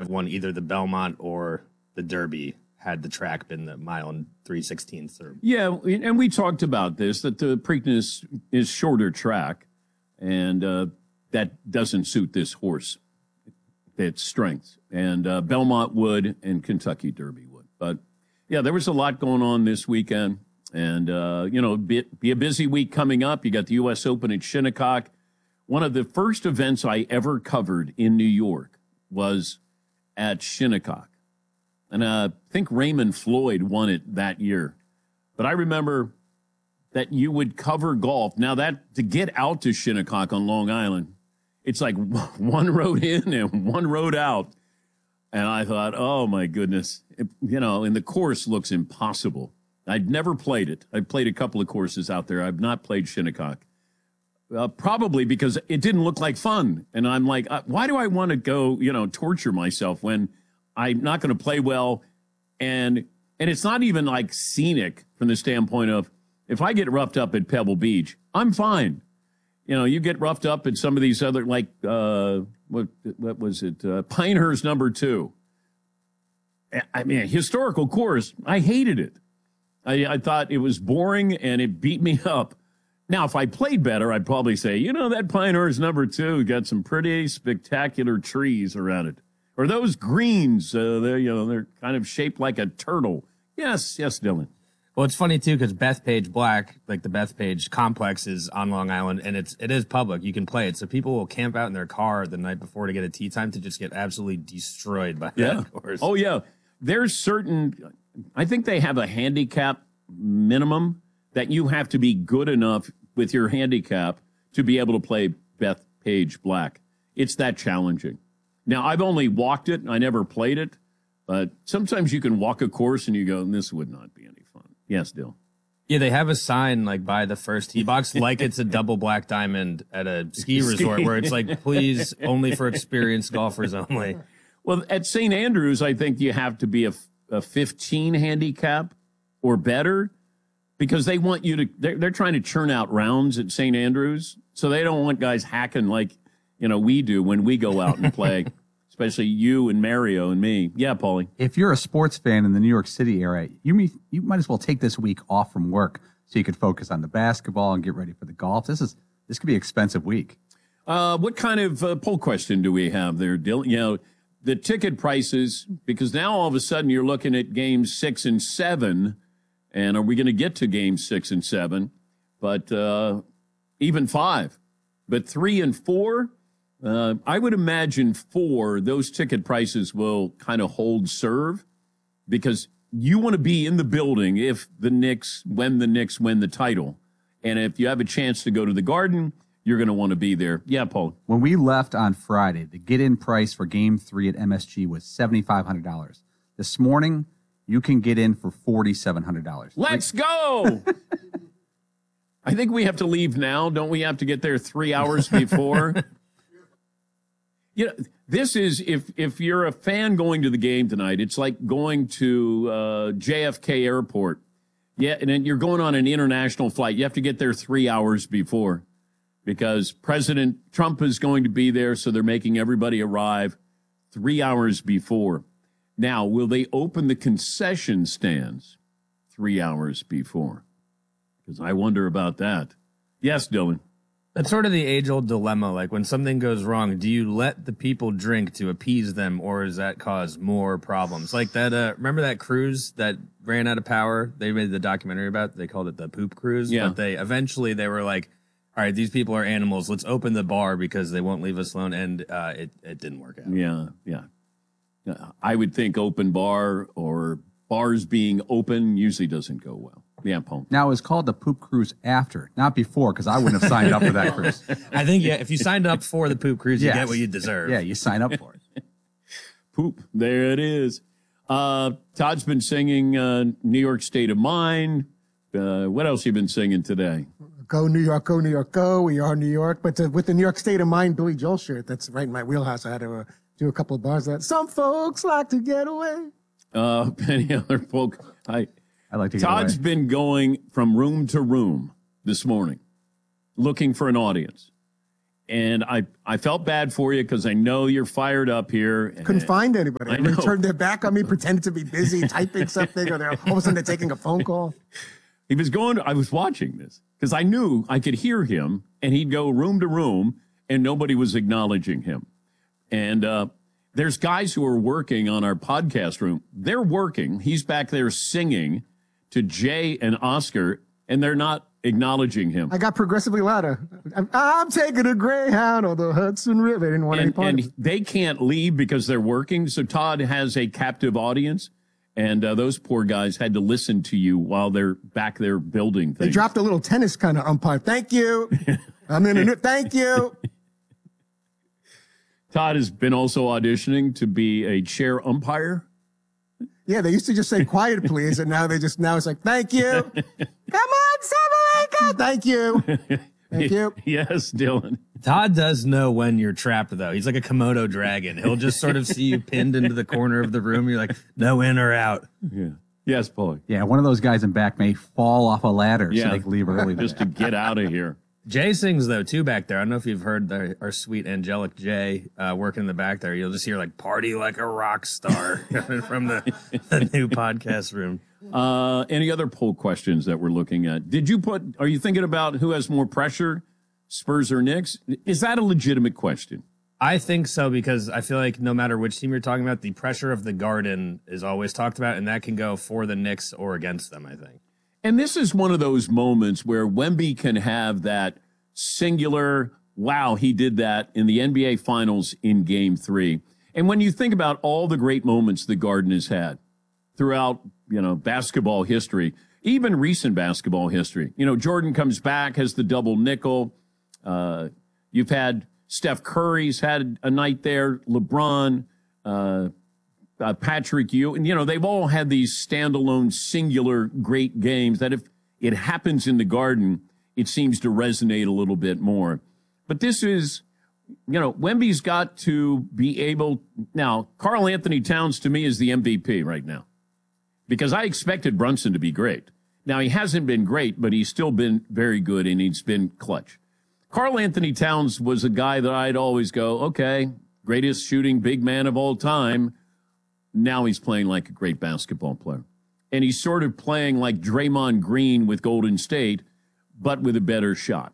have won either the Belmont or the Derby had the track been the mile and 3/16. Yeah, and we talked about this, that the Preakness is shorter track, and that doesn't suit this horse, its strengths. And Belmont would, and Kentucky Derby would. But, yeah, there was a lot going on this weekend. And, be a busy week coming up. You got the U.S. Open at Shinnecock. One of the first events I ever covered in New York was at Shinnecock. And I think Raymond Floyd won it that year. But I remember that you would cover golf. Now, that to get out to Shinnecock on Long Island, it's like one road in and one road out. And I thought, oh, my goodness. And the course looks impossible. I'd never played it. I played a couple of courses out there. I've not played Shinnecock. Probably because it didn't look like fun. And I'm like, why do I want to go, torture myself when I'm not going to play well? And it's not even like scenic from the standpoint of if I get roughed up at Pebble Beach, I'm fine. You get roughed up at some of these other, like, what was it? Pinehurst number 2. I mean, a historical course. I hated it. I thought it was boring and it beat me up. Now, if I played better, I'd probably say, that Pinehurst number 2 got some pretty spectacular trees around it. Or those greens, they're kind of shaped like a turtle. Yes, Dylan. Well, it's funny, too, because Bethpage Black, like the Bethpage complex, is on Long Island, and it is public. You can play it. So people will camp out in their car the night before to get a tee time to just get absolutely destroyed by that course. Oh, yeah. There's certain, I think they have a handicap minimum that you have to be good enough with your handicap to be able to play Bethpage Black. It's that challenging. Now, I've only walked it. I never played it. But sometimes you can walk a course and you go, this would not be any fun. Yes, Dill. Yeah, they have a sign like by the first tee box, like it's a double black diamond at a ski resort where it's like, please, only for experienced golfers only. Well, at St. Andrews, I think you have to be a 15 handicap or better because they want you to, they're trying to churn out rounds at St. Andrews. So they don't want guys hacking like, we do when we go out and play. Especially you and Mario and me. Yeah, Paulie. If you're a sports fan in the New York City area, you might as well take this week off from work so you could focus on the basketball and get ready for the golf. This could be an expensive week. What kind of poll question do we have there, Dylan? The ticket prices, because now all of a sudden you're looking at games 6 and 7, and are we going to get to games 6 and 7? But even 5. But 3 and 4? I would imagine 4, those ticket prices will kind of hold serve because you want to be in the building if the Knicks win the title. And if you have a chance to go to the Garden, you're going to want to be there. Yeah, Paul. When we left on Friday, the get-in price for Game 3 at MSG was $7,500. This morning, you can get in for $4,700. Let's go! I think we have to leave now. Don't we have to get there 3 hours before? This is, if you're a fan going to the game tonight, it's like going to JFK Airport. Yeah, and then you're going on an international flight. You have to get there 3 hours before because President Trump is going to be there, so they're making everybody arrive 3 hours before. Now, will they open the concession stands 3 hours before? Because I wonder about that. Yes, Dylan. That's sort of the age-old dilemma. Like, when something goes wrong, do you let the people drink to appease them, or does that cause more problems? Like that, remember that cruise that ran out of power? They made the documentary about it. They called it the poop cruise. Yeah. But they were like, all right, these people are animals. Let's open the bar because they won't leave us alone. And it didn't work out. Yeah. I would think open bar or bars being open usually doesn't go well. Yeah, Paul. Now, it was called the Poop Cruise after, not before, because I wouldn't have signed up for that cruise. I think, if you signed up for the Poop Cruise, you get what you deserve. Yeah, you sign up for it. Poop. There it is. Todd's been singing New York State of Mind. What else you been singing today? Go, New York, go, New York, go. We are New York. But with the New York State of Mind Billy Joel shirt, that's right in my wheelhouse. I had to do a couple of bars that some folks like to get away. Many other folk. I like to. Todd's been going from room to room this morning, looking for an audience, And I felt bad for you because I know you're fired up here. Couldn't find anybody. I Everybody know. turned their back on me, pretended to be busy typing something, or they're all of a sudden they're taking a phone call. I was watching this because I knew I could hear him, and he'd go room to room, and nobody was acknowledging him. And there's guys who are working on our podcast room. They're working. He's back there singing to Jay and Oscar, and they're not acknowledging him. I got progressively louder. I'm taking a Greyhound on the Hudson River. I didn't want any part of it. And they can't leave because they're working. So Todd has a captive audience, and those poor guys had to listen to you while they're back there building things. They dropped a little tennis kind of umpire. Thank you. I'm in a new. Thank you. Todd has been also auditioning to be a chair umpire. Yeah, they used to just say quiet, please, and now it's like, thank you. Come on, Sabalenka. Thank you. Thank you. Yes, Dylan. Todd does know when you're trapped, though. He's like a Komodo dragon. He'll just sort of see you pinned into the corner of the room. You're like, no in or out. Yeah. Yes, Paulie. Yeah, one of those guys in back may fall off a ladder Yeah. so they can leave early. Just to get out of here. Jay sings, though, too, back there. I don't know if you've heard our sweet angelic Jay working in the back there. You'll just hear, like, party like a rock star coming from the new podcast room. Any other poll questions that we're looking at? Are you thinking about who has more pressure, Spurs or Knicks? Is that a legitimate question? I think so, because I feel like no matter which team you're talking about, the pressure of the Garden is always talked about, and that can go for the Knicks or against them, I think. And this is one of those moments where Wemby can have that singular, wow, he did that in the NBA Finals in Game 3. And when you think about all the great moments the Garden has had throughout, basketball history, even recent basketball history, Jordan comes back, has the double nickel. You've had Steph Curry's had a night there, LeBron, Patrick Ewing, they've all had these standalone, singular, great games that if it happens in the Garden, it seems to resonate a little bit more. But this is, Wemby's got to be able. Now, Karl Anthony Towns to me is the MVP right now because I expected Brunson to be great. Now, he hasn't been great, but he's still been very good and he's been clutch. Karl Anthony Towns was a guy that I'd always go, okay, greatest shooting big man of all time. Now he's playing like a great basketball player. And he's sort of playing like Draymond Green with Golden State, but with a better shot,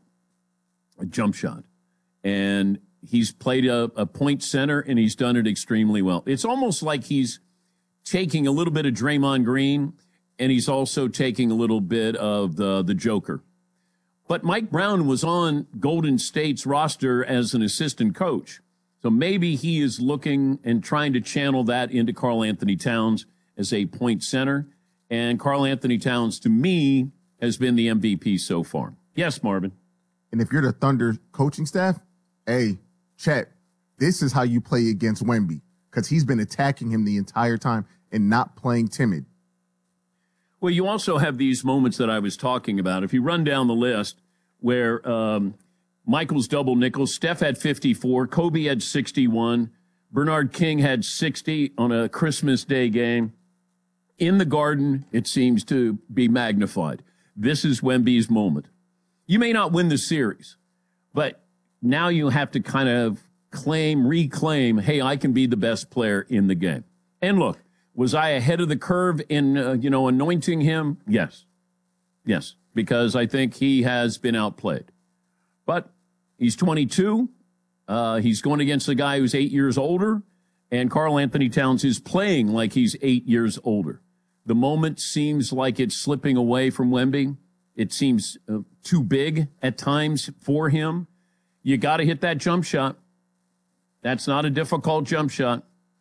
a jump shot. And he's played a point center, and he's done it extremely well. It's almost like he's taking a little bit of Draymond Green, and he's also taking a little bit of the Joker. But Mike Brown was on Golden State's roster as an assistant coach. So maybe he is looking and trying to channel that into Karl Anthony Towns as a point center. And Karl Anthony Towns, to me, has been the MVP so far. Yes, Marvin. And if you're the Thunder coaching staff, hey, Chet, this is how you play against Wemby because he's been attacking him the entire time and not playing timid. Well, you also have these moments that I was talking about. If you run down the list where Michael's double nickel, Steph had 54, Kobe had 61, Bernard King had 60 on a Christmas Day game. In the Garden, it seems to be magnified. This is Wemby's moment. You may not win the series, but now you have to kind of reclaim, hey, I can be the best player in the game. And look, was I ahead of the curve in, anointing him? Yes, because I think he has been outplayed. But he's 22. He's going against a guy who's 8 years older, and Karl Anthony Towns is playing like he's 8 years older. The moment seems like it's slipping away from Wemby. It seems too big at times for him. You got to hit that jump shot. That's not a difficult jump shot.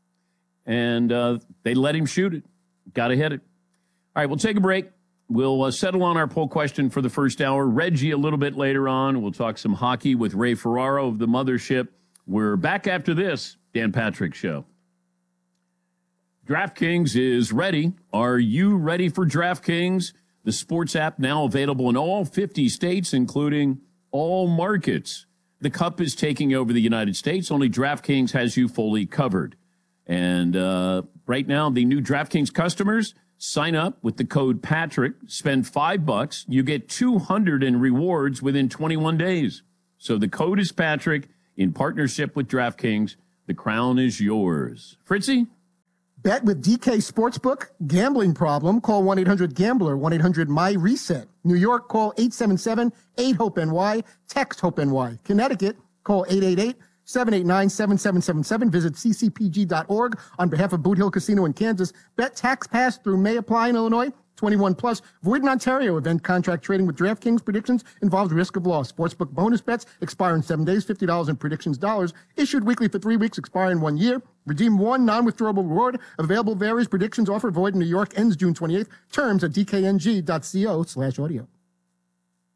And they let him shoot it. Got to hit it. All right, we'll take a break. We'll settle on our poll question for the first hour. Reggie a little bit later on. We'll talk some hockey with Ray Ferraro of the Mothership. We're back after this Dan Patrick Show. DraftKings is ready. Are you ready for DraftKings? The sports app now available in all 50 states, including all markets. The Cup is taking over the United States. Only DraftKings has you fully covered. And right now, the new DraftKings customers sign up with the code Patrick, spend $5, you get $200 in rewards within 21 days. So the code is Patrick in partnership with DraftKings. The crown is yours. Fritzy? Bet with DK Sportsbook. Gambling problem? Call 1-800-GAMBLER, 1-800-MY-RESET. New York, call 877-8-HOPE-NY. Text HOPE-NY. Connecticut, call 888-789-7777. Visit ccpg.org. On behalf of Boot Hill Casino in Kansas, bet tax pass through may apply in Illinois. 21 plus. Void in Ontario. Event contract trading with DraftKings. Predictions involves risk of loss. Sportsbook bonus bets expire in 7 days. $50 in predictions dollars. Issued weekly for 3 weeks. Expire in 1 year. Redeem one non-withdrawable reward. Available varies. Predictions offer void in New York. Ends June 28th. Terms at dkng.co/audio.